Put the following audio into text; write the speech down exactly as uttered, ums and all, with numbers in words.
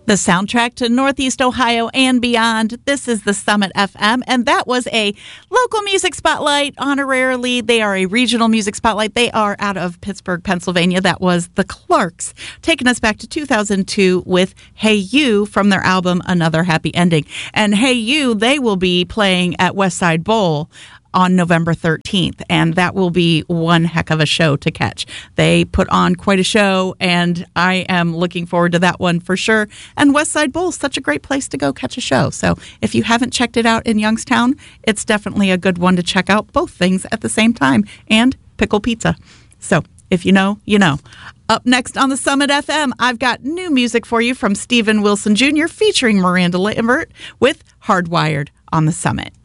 The soundtrack to Northeast Ohio and beyond. This is the Summit F M, and that was a local music spotlight honorarily. They are a regional music spotlight. They are out of Pittsburgh, Pennsylvania. That was the Clarks, taking us back to two thousand two with Hey You from their album Another Happy Ending. And Hey You, they will be playing at Westside Bowl on November thirteenth, and that will be one heck of a show to catch. They put on quite a show, and I am looking forward to that one for sure. And Westside Bowl is such a great place to go catch a show. So if you haven't checked it out in Youngstown, it's definitely a good one to check out, both things at the same time, and pickle pizza. So if you know, you know. Up next on the Summit F M, I've got new music for you from Steven Wilson Junior featuring Miranda Lambert with Hardwired on the Summit.